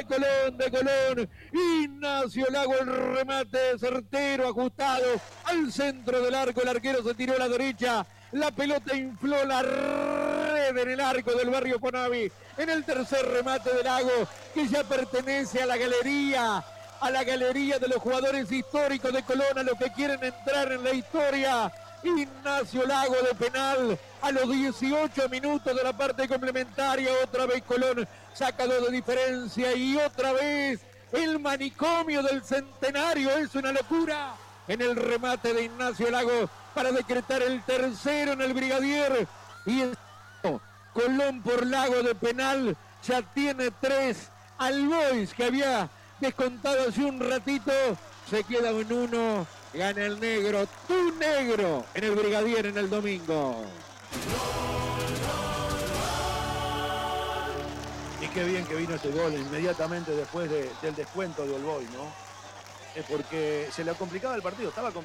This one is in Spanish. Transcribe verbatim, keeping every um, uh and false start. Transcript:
de Colón, de Colón. Ignacio Lago, el remate certero, ajustado al centro del arco. El arquero se tiró a la derecha. La pelota infló la red en el arco del barrio Fonavi. En el tercer remate de Lago, que ya pertenece a la galería, a la galería de los jugadores históricos de Colón, a los que quieren entrar en la historia. Ignacio Lago de penal a los dieciocho minutos de la parte complementaria. Otra vez Colón saca dos de diferencia y otra vez el manicomio del centenario. Es una locura en el remate de Ignacio Lago para decretar el tercero en el Brigadier. Y el Colón por Lago de penal ya tiene tres. Al Boys, que había descontado hace un ratito, se queda en uno. Gana el negro, tu negro, en el Brigadier en el domingo. Y qué bien que vino ese gol inmediatamente después de, del descuento de All Boys, ¿no? Es porque se le complicaba el partido, estaba complicado.